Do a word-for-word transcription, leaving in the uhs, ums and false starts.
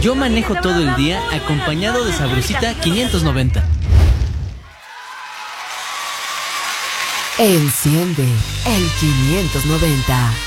Yo manejo todo el día acompañado de Sabrosita quinientos noventa. Enciende el quinientos noventa.